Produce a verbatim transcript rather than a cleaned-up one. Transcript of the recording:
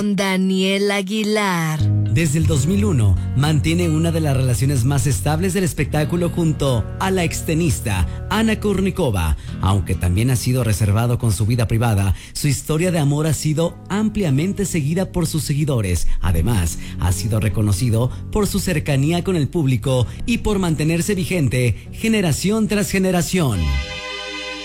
con Daniel Aguilar. Desde el dos mil uno, mantiene una de las relaciones más estables del espectáculo junto a la extenista Ana Kurnikova. Aunque también ha sido reservado con su vida privada, su historia de amor ha sido ampliamente seguida por sus seguidores. Además, ha sido reconocido por su cercanía con el público y por mantenerse vigente generación tras generación.